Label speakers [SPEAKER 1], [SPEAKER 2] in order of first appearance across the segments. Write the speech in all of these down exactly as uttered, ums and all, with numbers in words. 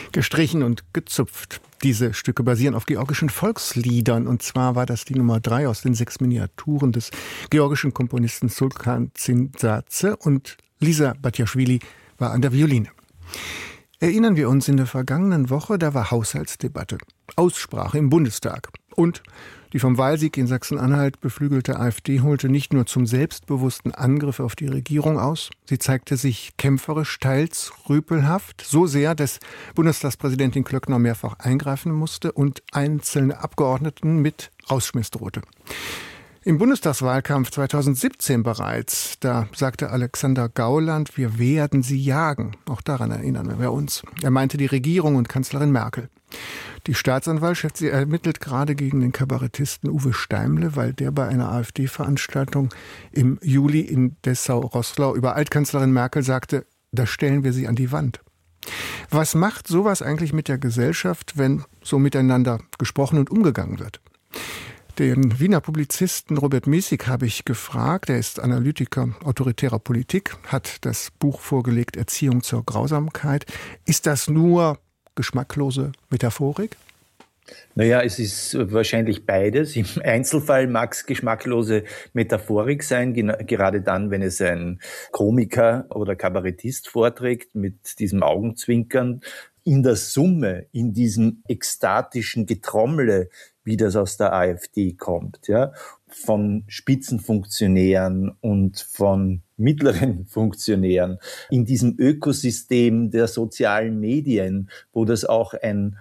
[SPEAKER 1] Gestrichen und gezupft. Diese Stücke basieren auf georgischen Volksliedern. Und zwar war das die Nummer drei aus den sechs Miniaturen des georgischen Komponisten Sulkan Zintzadze. Und Lisa Batjaschwili war an der Violine. Erinnern wir uns, in der vergangenen Woche, da war Haushaltsdebatte. Aussprache im Bundestag. Und die vom Wahlsieg in Sachsen-Anhalt beflügelte AfD holte nicht nur zum selbstbewussten Angriff auf die Regierung aus, sie zeigte sich kämpferisch, teils rüpelhaft, so sehr, dass Bundestagspräsidentin Klöckner mehrfach eingreifen musste und einzelne Abgeordneten mit rausschmiss drohte. Im Bundestagswahlkampf zweitausendsiebzehn bereits, da sagte Alexander Gauland, wir werden sie jagen. Auch daran erinnern wir uns. Er meinte die Regierung und Kanzlerin Merkel. Die Staatsanwaltschaft, sie ermittelt gerade gegen den Kabarettisten Uwe Steimle, weil der bei einer AfD-Veranstaltung im Juli in Dessau-Roßlau über Altkanzlerin Merkel sagte, da stellen wir sie an die Wand. Was macht sowas eigentlich mit der Gesellschaft, wenn so miteinander gesprochen und umgegangen wird? Den Wiener Publizisten Robert Miesig habe ich gefragt. Er ist Analytiker autoritärer Politik, hat das Buch vorgelegt Erziehung zur Grausamkeit. Ist das nur geschmacklose Metaphorik?
[SPEAKER 2] Naja, es ist wahrscheinlich beides. Im Einzelfall mag es geschmacklose Metaphorik sein, gerade dann, wenn es ein Komiker oder Kabarettist vorträgt mit diesem Augenzwinkern. In der Summe, in diesem ekstatischen Getrommle, wie das aus der AfD kommt, ja, von Spitzenfunktionären und von mittleren Funktionären, in diesem Ökosystem der sozialen Medien, wo das auch ein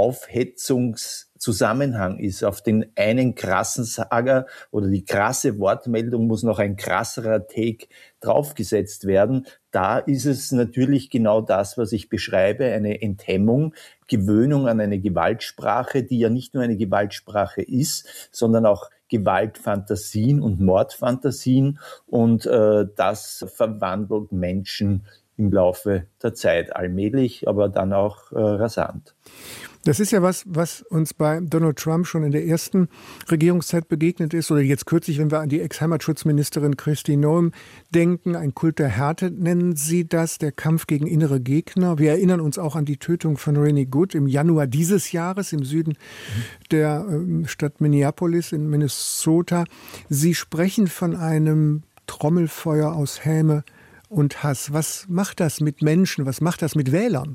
[SPEAKER 2] Aufhetzungszusammenhang ist. Auf den einen krassen Sager oder die krasse Wortmeldung muss noch ein krasserer Take draufgesetzt werden. Da ist es natürlich genau das, was ich beschreibe, eine Enthemmung, Gewöhnung an eine Gewaltsprache, die ja nicht nur eine Gewaltsprache ist, sondern auch Gewaltfantasien und Mordfantasien. Und äh, das verwandelt Menschen im Laufe der Zeit allmählich, aber dann auch äh, rasant.
[SPEAKER 1] Das ist ja was, was uns bei Donald Trump schon in der ersten Regierungszeit begegnet ist, oder jetzt kürzlich, wenn wir an die Ex-Heimatschutzministerin Kristi Noem denken, ein Kult der Härte nennen Sie das, der Kampf gegen innere Gegner. Wir erinnern uns auch an die Tötung von Rennie Good im Januar dieses Jahres im Süden mhm. der äh, Stadt Minneapolis in Minnesota. Sie sprechen von einem Trommelfeuer aus Häme und Hass. Was macht das mit Menschen? Was macht das mit Wählern?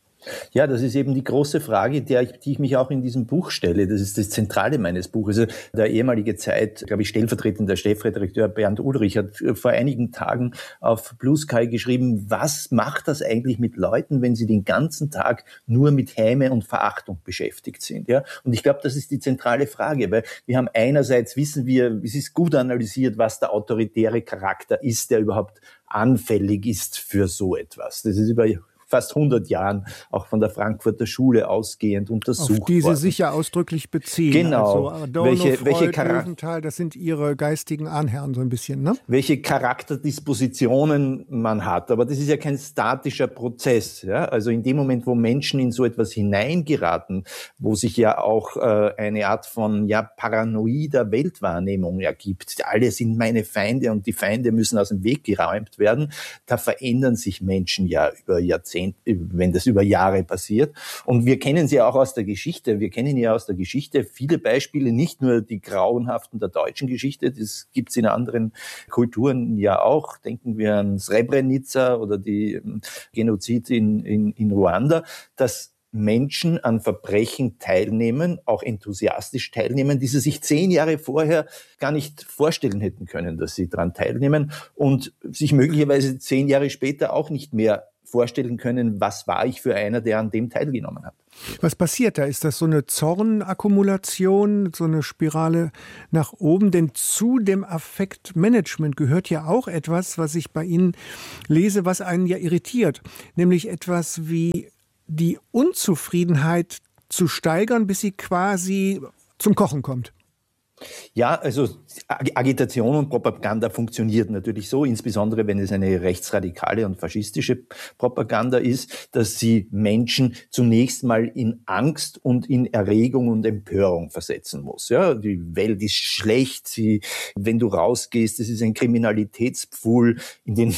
[SPEAKER 2] Ja, das ist eben die große Frage, der ich, die ich mich auch in diesem Buch stelle. Das ist das Zentrale meines Buches. Also der ehemalige Zeit, glaube ich, stellvertretender Chefredakteur Bernd Ulrich hat vor einigen Tagen auf Blue Sky geschrieben, was macht das eigentlich mit Leuten, wenn sie den ganzen Tag nur mit Häme und Verachtung beschäftigt sind? Ja, und ich glaube, das ist die zentrale Frage, weil wir haben einerseits wissen wir, es ist gut analysiert, was der autoritäre Charakter ist, der überhaupt anfällig ist für so etwas. Das ist über fast hundert Jahren auch von der Frankfurter Schule ausgehend untersucht
[SPEAKER 1] auf die Sie
[SPEAKER 2] worden.
[SPEAKER 1] sich ja ausdrücklich beziehen.
[SPEAKER 2] Genau.
[SPEAKER 1] Also Adorno,
[SPEAKER 2] welche,
[SPEAKER 1] Freud,
[SPEAKER 2] welche Charak-
[SPEAKER 1] Löwenthal, das sind Ihre geistigen Ahnherren so ein bisschen, ne?
[SPEAKER 2] Welche Charakterdispositionen man hat. Aber das ist ja kein statischer Prozess. Ja? Also in dem Moment, wo Menschen in so etwas hineingeraten, wo sich ja auch äh, eine Art von ja paranoider Weltwahrnehmung ergibt. Alle sind meine Feinde und die Feinde müssen aus dem Weg geräumt werden. Da verändern sich Menschen ja über Jahrzehnte, wenn das über Jahre passiert. Und wir kennen sie auch aus der Geschichte. Wir kennen ja aus der Geschichte viele Beispiele, nicht nur die grauenhaften der deutschen Geschichte, das gibt es in anderen Kulturen ja auch. Denken wir an Srebrenica oder die Genozid in, in, in Ruanda, dass Menschen an Verbrechen teilnehmen, auch enthusiastisch teilnehmen, die sie sich zehn Jahre vorher gar nicht vorstellen hätten können, dass sie daran teilnehmen und sich möglicherweise zehn Jahre später auch nicht mehr vorstellen können, was war ich für einer, der an dem teilgenommen hat.
[SPEAKER 1] Was passiert da? Ist das so eine Zornakkumulation, so eine Spirale nach oben? Denn zu dem Affektmanagement gehört ja auch etwas, was ich bei Ihnen lese, was einen ja irritiert. Nämlich etwas wie die Unzufriedenheit zu steigern, bis sie quasi zum Kochen kommt.
[SPEAKER 2] Ja, also Agitation und Propaganda funktioniert natürlich so, insbesondere wenn es eine rechtsradikale und faschistische Propaganda ist, dass sie Menschen zunächst mal in Angst und in Erregung und Empörung versetzen muss. Ja, die Welt ist schlecht, sie, wenn du rausgehst, es ist ein Kriminalitätspfuhl, in den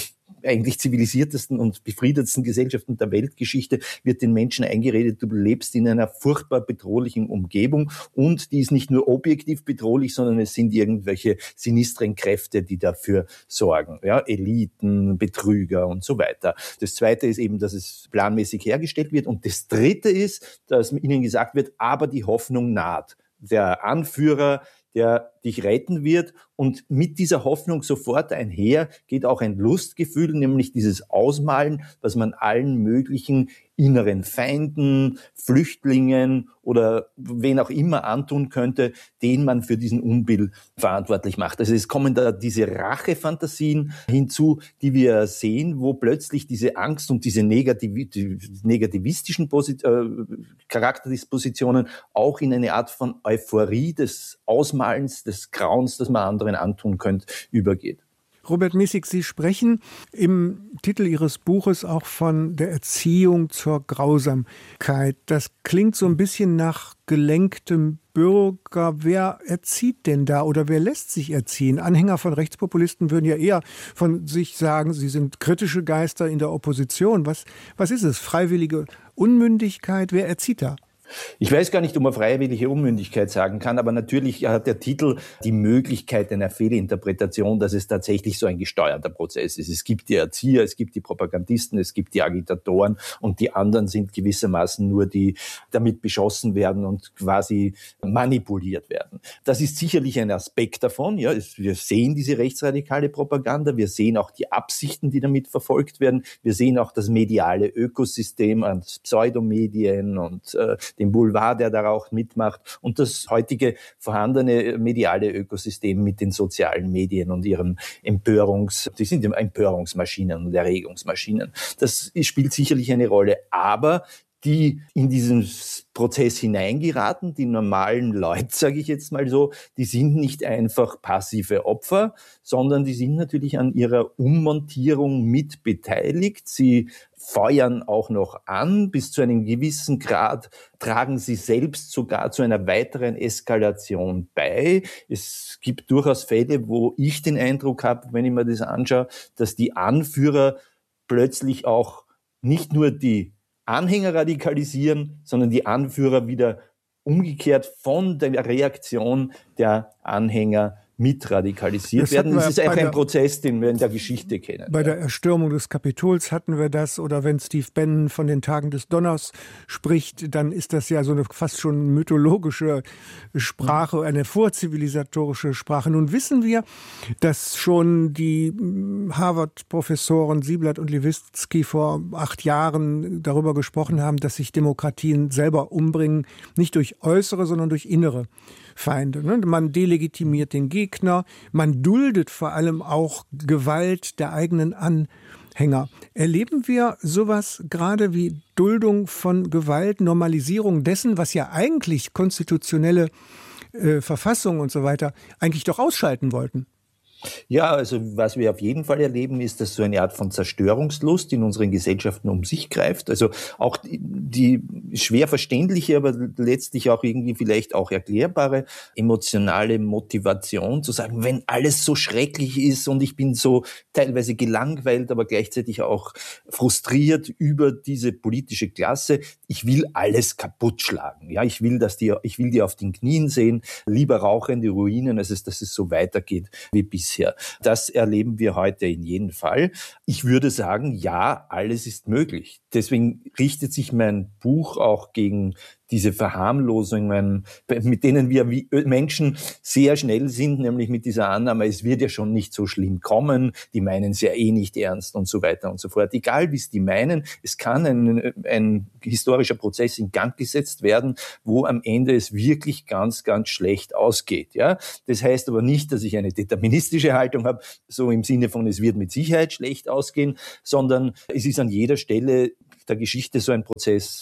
[SPEAKER 2] eigentlich zivilisiertesten und befriedetsten Gesellschaften der Weltgeschichte wird den Menschen eingeredet, du lebst in einer furchtbar bedrohlichen Umgebung und die ist nicht nur objektiv bedrohlich, sondern es sind irgendwelche sinistren Kräfte, die dafür sorgen. Ja, Eliten, Betrüger und so weiter. Das Zweite ist eben, dass es planmäßig hergestellt wird und das Dritte ist, dass ihnen gesagt wird, aber die Hoffnung naht. Der Anführer, der dich retten wird und mit dieser Hoffnung sofort einher geht auch ein Lustgefühl, nämlich dieses Ausmalen, was man allen möglichen inneren Feinden, Flüchtlingen oder wen auch immer antun könnte, den man für diesen Unbill verantwortlich macht. Also es kommen da diese Rachefantasien hinzu, die wir sehen, wo plötzlich diese Angst und diese Negativ- die negativistischen Posit- äh, Charakterdispositionen auch in eine Art von Euphorie des Ausmalens, des Grauens, das man anderen antun könnte, übergeht.
[SPEAKER 1] Robert Missig, Sie sprechen im Titel Ihres Buches auch von der Erziehung zur Grausamkeit. Das klingt so ein bisschen nach gelenktem Bürger. Wer erzieht denn da oder wer lässt sich erziehen? Anhänger von Rechtspopulisten würden ja eher von sich sagen, sie sind kritische Geister in der Opposition. Was, was ist es? Freiwillige Unmündigkeit? Wer erzieht da?
[SPEAKER 2] Ich weiß gar nicht, ob man freiwillige Unmündigkeit sagen kann, aber natürlich hat der Titel die Möglichkeit einer Fehlinterpretation, dass es tatsächlich so ein gesteuerter Prozess ist. Es gibt die Erzieher, es gibt die Propagandisten, es gibt die Agitatoren und die anderen sind gewissermaßen nur die, damit beschossen werden und quasi manipuliert werden. Das ist sicherlich ein Aspekt davon. Ja, wir sehen diese rechtsradikale Propaganda, wir sehen auch die Absichten, die damit verfolgt werden, wir sehen auch das mediale Ökosystem an Pseudomedien und äh, den Boulevard, der da auch mitmacht und das heutige vorhandene mediale Ökosystem mit den sozialen Medien und ihren Empörungs, die sind Empörungsmaschinen und Erregungsmaschinen. Das spielt sicherlich eine Rolle, aber die in diesen Prozess hineingeraten, die normalen Leute, sage ich jetzt mal so, die sind nicht einfach passive Opfer, sondern die sind natürlich an ihrer Ummontierung mit beteiligt. Sie feuern auch noch an, bis zu einem gewissen Grad tragen sie selbst sogar zu einer weiteren Eskalation bei. Es gibt durchaus Fälle, wo ich den Eindruck habe, wenn ich mir das anschaue, dass die Anführer plötzlich auch nicht nur die Anhänger radikalisieren, sondern die Anführer wieder umgekehrt von der Reaktion der Anhänger mit radikalisiert das werden. Das ist auch ein Prozess, den wir in der Geschichte kennen.
[SPEAKER 1] Bei der Erstürmung des Kapitols hatten wir das, oder wenn Steve Bannon von den Tagen des Donners spricht, dann ist das ja so eine fast schon mythologische Sprache, eine vorzivilisatorische Sprache. Nun wissen wir, dass schon die Harvard-Professoren Sieblatt und Lewitsky vor acht Jahren darüber gesprochen haben, dass sich Demokratien selber umbringen, nicht durch äußere, sondern durch innere Feinde. Man delegitimiert den Gegner, man duldet vor allem auch Gewalt der eigenen Anhänger. Erleben wir sowas gerade wie Duldung von Gewalt, Normalisierung dessen, was ja eigentlich konstitutionelle äh, Verfassung und so weiter eigentlich doch ausschalten wollten?
[SPEAKER 2] Ja, also was wir auf jeden Fall erleben, ist, dass so eine Art von Zerstörungslust in unseren Gesellschaften um sich greift. Also auch die, die schwer verständliche, aber letztlich auch irgendwie vielleicht auch erklärbare emotionale Motivation zu sagen, wenn alles so schrecklich ist und ich bin so teilweise gelangweilt, aber gleichzeitig auch frustriert über diese politische Klasse, ich will alles kaputt schlagen. Ja, ich will, dass die, ich will die auf den Knien sehen, lieber rauchende Ruinen, als es, dass es so weitergeht wie bisher. Das erleben wir heute in jedem Fall. Ich würde sagen, ja, alles ist möglich. Deswegen richtet sich mein Buch auch gegen diese Verharmlosungen, mit denen wir wie Menschen sehr schnell sind, nämlich mit dieser Annahme, es wird ja schon nicht so schlimm kommen, die meinen es ja eh nicht ernst und so weiter und so fort. Egal, wie es die meinen, es kann ein, ein historischer Prozess in Gang gesetzt werden, wo am Ende es wirklich ganz, ganz schlecht ausgeht. Ja, das heißt aber nicht, dass ich eine deterministische Haltung habe, so im Sinne von, es wird mit Sicherheit schlecht ausgehen, sondern es ist an jeder Stelle der Geschichte so ein Prozess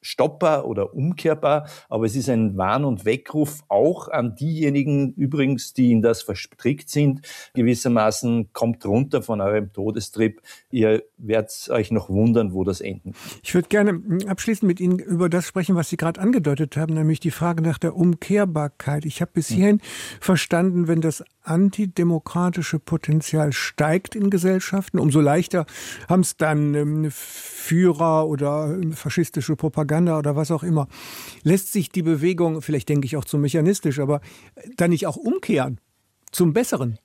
[SPEAKER 2] stoppbar oder umkehrbar, aber es ist ein Warn- und Weckruf auch an diejenigen übrigens, die in das verstrickt sind, gewissermaßen kommt runter von eurem Todestrip. Ihr werdet euch noch wundern, wo das enden.
[SPEAKER 1] Ich würde gerne abschließend mit Ihnen über das sprechen, was Sie gerade angedeutet haben, nämlich die Frage nach der Umkehrbarkeit. Ich habe bis hierhin hm. verstanden, wenn das antidemokratische Potenzial steigt in Gesellschaften, umso leichter haben es dann ähm, Führer oder faschistische Propaganda oder was auch immer. Lässt sich die Bewegung, vielleicht denke ich auch zu mechanistisch, aber dann nicht auch umkehren zum Besseren?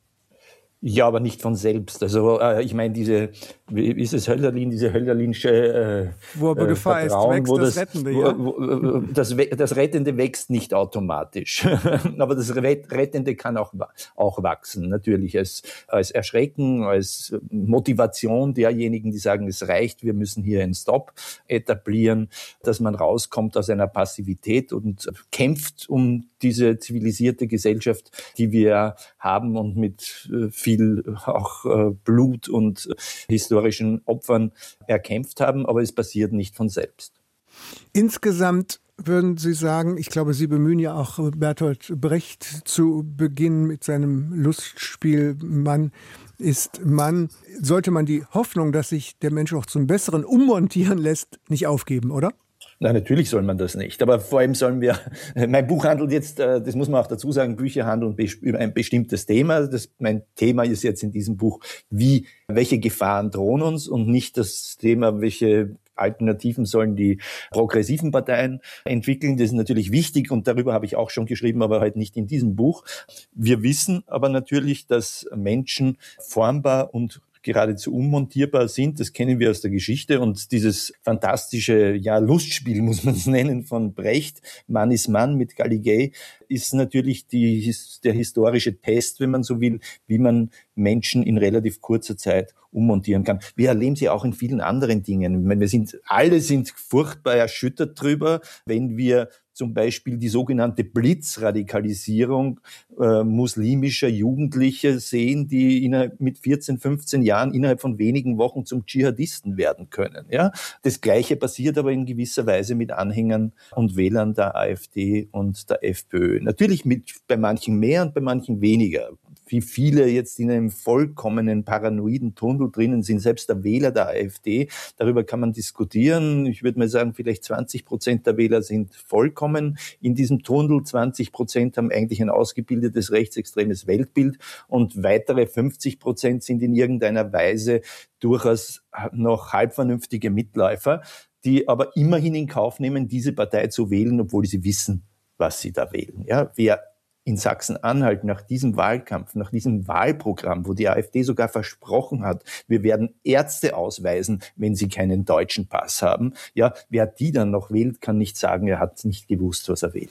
[SPEAKER 2] Ja, aber nicht von selbst. Also äh, ich meine, diese, wie ist es Hölderlin, diese Hölderlinsche äh,
[SPEAKER 1] wo aber Gefahr ist, wächst
[SPEAKER 2] wo
[SPEAKER 1] das,
[SPEAKER 2] das
[SPEAKER 1] Rettende. Ja?
[SPEAKER 2] Wo, wo, das, das Rettende wächst nicht automatisch. Aber das Rettende kann auch, auch wachsen, natürlich als, als Erschrecken, als Motivation derjenigen, die sagen, es reicht, wir müssen hier einen Stop etablieren, dass man rauskommt aus einer Passivität und kämpft um diese zivilisierte Gesellschaft, die wir haben und mit äh, viel auch äh, Blut und äh, historischen Opfern erkämpft haben, aber es passiert nicht von selbst.
[SPEAKER 1] Insgesamt würden Sie sagen, ich glaube, Sie bemühen ja auch Bertolt Brecht zu Beginn mit seinem Lustspiel Mann ist Mann. Sollte man die Hoffnung, dass sich der Mensch auch zum Besseren ummontieren lässt, nicht aufgeben, oder?
[SPEAKER 2] Na, natürlich soll man das nicht. Aber vor allem sollen wir, mein Buch handelt jetzt, das muss man auch dazu sagen, Bücher handeln über ein bestimmtes Thema. Das, mein Thema ist jetzt in diesem Buch, wie, welche Gefahren drohen uns und nicht das Thema, welche Alternativen sollen die progressiven Parteien entwickeln. Das ist natürlich wichtig und darüber habe ich auch schon geschrieben, aber halt nicht in diesem Buch. Wir wissen aber natürlich, dass Menschen formbar und geradezu unmontierbar sind. Das kennen wir aus der Geschichte und dieses fantastische, ja, Lustspiel, muss man es nennen, von Brecht, Mann ist Mann mit Galligay, ist natürlich die, der historische Test, wenn man so will, wie man Menschen in relativ kurzer Zeit ummontieren kann. Wir erleben sie auch in vielen anderen Dingen. Ich meine, wir sind, alle sind furchtbar erschüttert drüber, wenn wir zum Beispiel die sogenannte Blitzradikalisierung äh, muslimischer Jugendliche sehen, die innerhalb, mit vierzehn, fünfzehn Jahren innerhalb von wenigen Wochen zum Dschihadisten werden können. Ja? Das Gleiche passiert aber in gewisser Weise mit Anhängern und Wählern der AfD und der FPÖ. Natürlich mit, bei manchen mehr und bei manchen weniger. Wie viele jetzt in einem vollkommenen paranoiden Tunnel drinnen sind, selbst der Wähler der AfD. Darüber kann man diskutieren. Ich würde mal sagen, vielleicht zwanzig Prozent der Wähler sind vollkommen in diesem Tunnel. zwanzig Prozent haben eigentlich ein ausgebildetes rechtsextremes Weltbild und weitere fünfzig Prozent sind in irgendeiner Weise durchaus noch halbvernünftige Mitläufer, die aber immerhin in Kauf nehmen, diese Partei zu wählen, obwohl sie wissen, was sie da wählen. Ja, wer in Sachsen-Anhalt nach diesem Wahlkampf, nach diesem Wahlprogramm, wo die AfD sogar versprochen hat, wir werden Ärzte ausweisen, wenn sie keinen deutschen Pass haben. Ja, wer die dann noch wählt, kann nicht sagen, er hat nicht gewusst, was er wählt.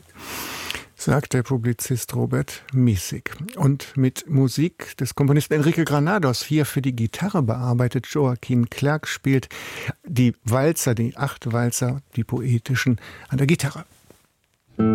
[SPEAKER 1] Sagt der Publizist Robert Miesig. Und mit Musik des Komponisten Enrique Granados, hier für die Gitarre bearbeitet, Joaquin Clark spielt die Walzer, die acht Walzer, die poetischen, an der Gitarre.